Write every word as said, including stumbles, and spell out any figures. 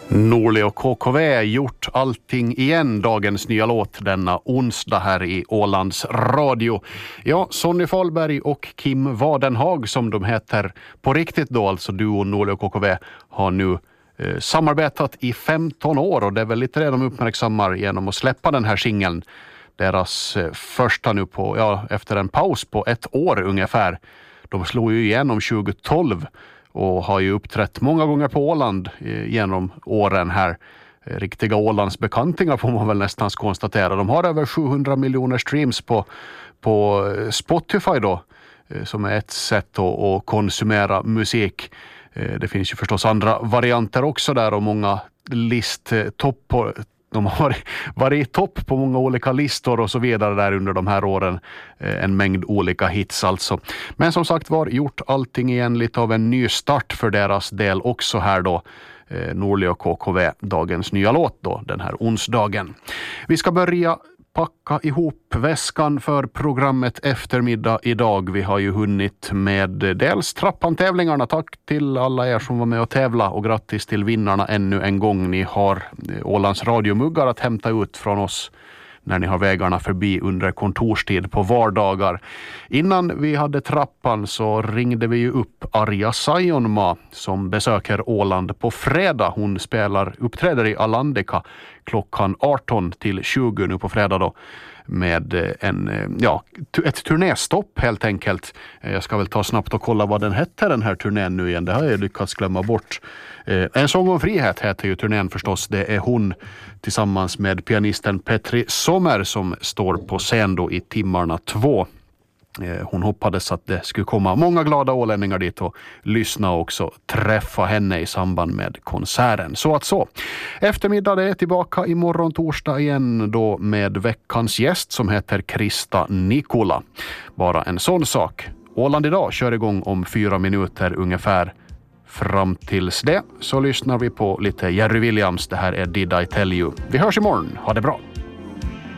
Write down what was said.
Norli och K K V gjort allting igen, dagens nya låt denna onsdag här i Ålands radio. Ja, Sonny Fahlberg och Kim Wadenhag som de heter på riktigt då, alltså duo Norli och K K V, har nu eh, samarbetat i femton år och det är väl lite det de uppmärksammar genom att släppa den här singeln. Deras eh, första nu på, ja, efter en paus på ett år ungefär. De slog ju igenom tjugohundratolv och har ju uppträtt många gånger på Åland genom åren här. Riktiga Ålands bekantingar får man väl nästan konstatera. De har över sjuhundra miljoner streams på, på Spotify då, som är ett sätt att, att konsumera musik. Det finns ju förstås andra varianter också där och många listtopp på. De har varit i topp på många olika listor och så vidare där under de här åren. En mängd olika hits alltså. Men som sagt var, gjort allting igen, lite av en ny start för deras del också här då. Norli och K K V, dagens nya låt då, den här onsdagen. Vi ska börja packa ihop väskan för programmet eftermiddag idag. Vi har ju hunnit med dels trappantävlingarna. Tack till alla er som var med och tävla och grattis till vinnarna ännu en gång. Ni har Ålands radiomuggar att hämta ut från oss när ni har vägarna förbi under kontorstid på vardagar. Innan vi hade trappan så ringde vi ju upp Arja Sajonmaa som besöker Åland på fredag. Hon spelar, uppträder i Alandika klockan arton till tjugo nu på fredag då, med en, ja, ett turnéstopp helt enkelt. Jag ska väl ta snabbt och kolla vad den hette, den här turnén nu igen. Det har jag lyckats glömma bort. En sång om frihet heter ju turnén förstås. Det är hon tillsammans med pianisten Petri Sommer som står på scen då i timmarna två. Hon hoppades att det skulle komma många glada ålänningar dit och lyssna och också träffa henne i samband med konserten. Så att så. Eftermiddag är tillbaka imorgon torsdag igen då med veckans gäst som heter Krista Nikola. Bara en sån sak. Åland idag kör igång om fyra minuter ungefär. Fram tills det så lyssnar vi på lite Jerry Williams. Det här är Did I Tell You. Vi hörs imorgon. Ha det bra.